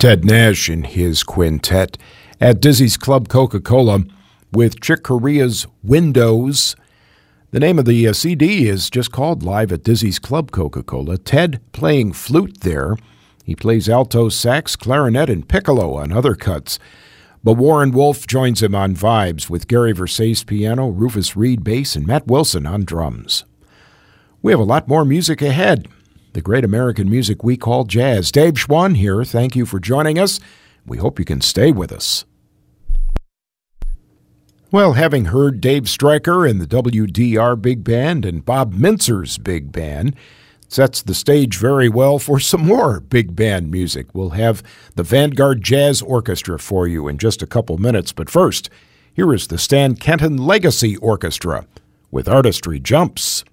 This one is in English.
Ted Nash and his quintet at Dizzy's Club Coca-Cola with Chick Corea's Windows. The name of the CD is just called Live at Dizzy's Club Coca-Cola. Ted playing flute there. He plays alto sax, clarinet, and piccolo on other cuts. But Warren Wolf joins him on vibes with Gary Versace piano, Rufus Reed bass, and Matt Wilson on drums. We have a lot more music ahead. The great American music we call jazz. Dave Schwann here. Thank you for joining us. We hope you can stay with us. Well, having heard Dave Stryker and the WDR Big Band and Bob Mintzer's Big Band, sets the stage very well for some more big band music. We'll have the Vanguard Jazz Orchestra for you in just a couple minutes. But first, here is the Stan Kenton Legacy Orchestra with Artistry Jumps.